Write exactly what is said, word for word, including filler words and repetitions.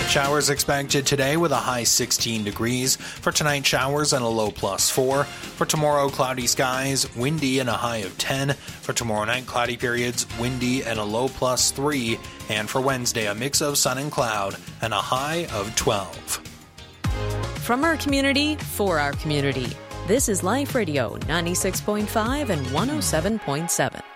Showers expected today with a high sixteen degrees. For tonight, showers and a low plus four. For tomorrow, cloudy skies, windy and a high of ten. For tomorrow night, cloudy periods, windy and a low plus three. And for Wednesday, a mix of sun and cloud and a high of twelve. From our community, for our community. This is Life Radio ninety-six point five and one oh seven point seven.